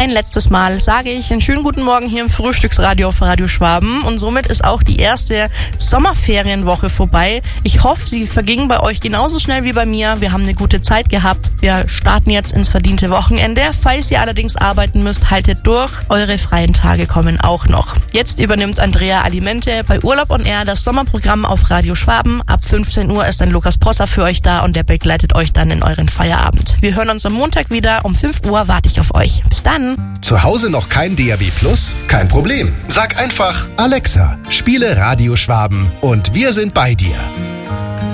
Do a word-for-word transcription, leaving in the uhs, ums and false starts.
Ein letztes Mal sage ich einen schönen guten Morgen hier im Frühstücksradio auf Radio Schwaben und somit ist auch die erste Sommerferienwoche vorbei. Ich hoffe, sie verging bei euch genauso schnell wie bei mir. Wir haben eine gute Zeit gehabt. Wir starten jetzt ins verdiente Wochenende. Falls ihr allerdings arbeiten müsst, haltet durch. Eure freien Tage kommen auch noch. Jetzt übernimmt Andrea Alimente bei Urlaub on Air das Sommerprogramm auf Radio Schwaben. Ab fünfzehn Uhr ist dann Lukas Prosser für euch da und der begleitet euch dann in euren Feierabend. Wir hören uns am Montag wieder. Um fünf Uhr warte ich auf euch. Bis dann. Zu Hause noch kein D A B Plus? Kein Problem. Sag einfach, Alexa, spiele Radio Schwaben und wir sind bei dir.